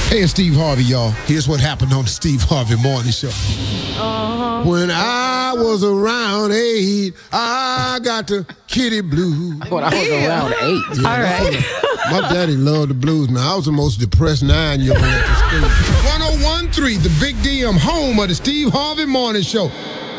Hey, it's Steve Harvey, y'all. Here's what happened on the Steve Harvey Morning Show. When I was around 8, I got the kitty blues. When I was around 8. Yeah, All right. My daddy loved the blues, man. I was the most depressed 9-year-old at the school. 1013, the Big DM, home of the Steve Harvey Morning Show.